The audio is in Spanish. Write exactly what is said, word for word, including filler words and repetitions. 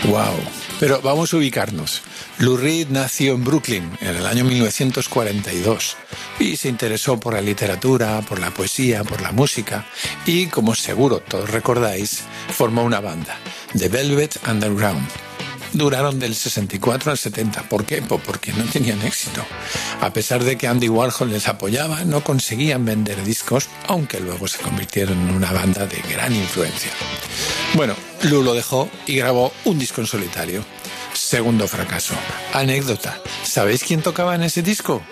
Wow. Pero vamos a ubicarnos. Lou Reed nació en Brooklyn en el año mil novecientos cuarenta y dos y se interesó por la literatura, por la poesía, por la música y, como seguro todos recordáis, formó una banda, The Velvet Underground. Duraron del sesenta y cuatro al setenta. ¿Por qué? Pues porque no tenían éxito. A pesar de que Andy Warhol les apoyaba, no conseguían vender discos, aunque luego se convirtieron en una banda de gran influencia. Bueno, Lou lo dejó y grabó un disco en solitario. Segundo fracaso. Anécdota. ¿Sabéis quién tocaba en ese disco?